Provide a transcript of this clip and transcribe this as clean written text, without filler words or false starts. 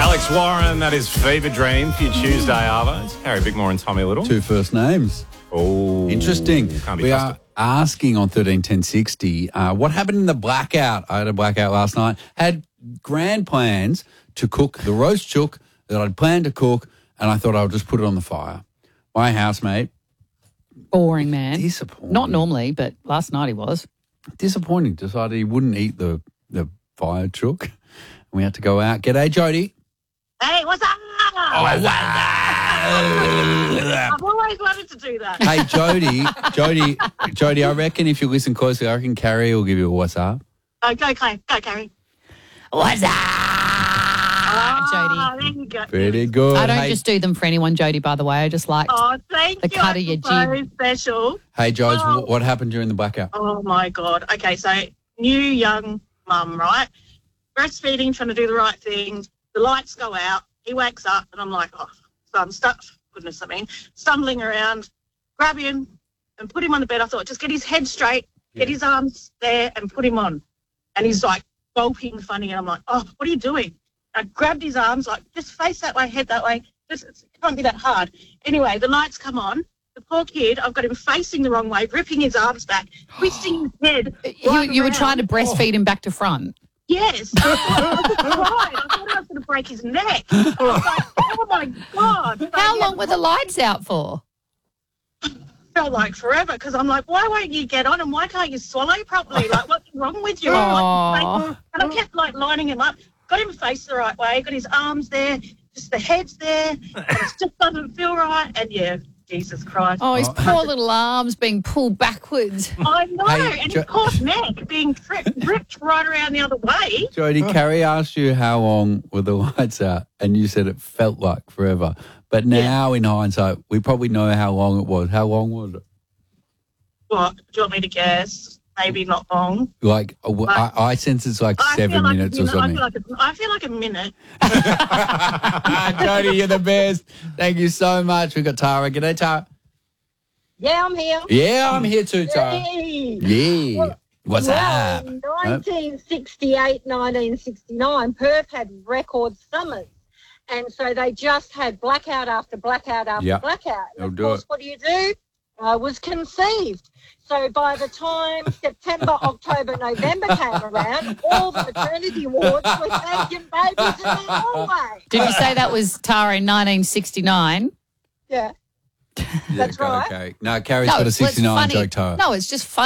Alex Warren, that is Fever Dream for your Tuesday, Arvo. It's Harry Bickmore and Tommy Little. Two first names. Oh, Interesting. Can't be We trusted. are asking on 131060 what happened in the blackout. I had a blackout last night. Had grand plans to cook the roast chook that I'd planned to cook, and I thought I would just put it on the fire. My housemate, Boring man. disappointing. Not normally, but last night he was. Disappointing. Decided he wouldn't eat the fire chook. We had to go out. G'day, Jody. Hey, what's up? Oh, I've always wanted to do that. Hey, Jody, I reckon if you listen closely, I reckon Carrie will give you a what's up. Oh, go, Clay. Go, Carrie. What's up, Oh, Jody? there you go. Pretty good. I don't Hey, just do them for anyone, Jody, by the way. I just like Oh, thank the you. cut of your So jib. special. hey, Jodes, Oh. what happened during the blackout? Oh, my God. Okay, so new young mum, right? Breastfeeding, trying to do the right thing. The lights go out. He wakes up, and I'm like, oh, so I'm stumbling around, grab him and put him on the bed. I thought, just get his head straight, get his arms there and put him on. And he's like gulping funny, and I'm like, oh, what are you doing? I grabbed his arms, like, just face that way, head that way. Just, it can't be that hard. Anyway, the lights come on. The poor kid, I've got him facing the wrong way, ripping his arms back, twisting his head. You were trying to breastfeed him back to front. Yes. I cried. I thought I was going to break his neck. I was like, oh, my God. So, How yeah, long were the lights out for? felt like forever because I'm like, why won't you get on and why can't you swallow properly? Like, what's wrong with you? Aw. And I kept, like, lining him up. Got him face the right way, got his arms there, just the head's there, and it just doesn't feel right. And, yeah, Jesus Christ. Oh, his poor little arms being pulled backwards. I know, Hey, and his poor neck being ripped right around the other way. Jody, Carrie asked you how long were the lights out, and you said it felt like forever. But now, in hindsight, we probably know how long it was. How long was it? What, do you want me to guess? Maybe not long. Like, I sense it's like I 7 feel like minutes a or minute. something. I feel like a minute. Jody, you're the best. Thank you so much. We've got Tara. G'day, Tara. Yeah, I'm here. Yeah, I'm here too, Tara. Yay. Yeah. What's Well, up? in 1968, 1969, Perth had record summers. And so they just had blackout after blackout after Yeah. blackout. They'll And do of course, it. what do? I was conceived. So by the time September, October, November came around, all the maternity wards were taking babies in the hallway. Did you say that was Tara in 1969? Yeah. Yeah, That's go, right. Carrie. No, Carrie's No, got a it's funny. 69 joke, Tara. No, it's just funny.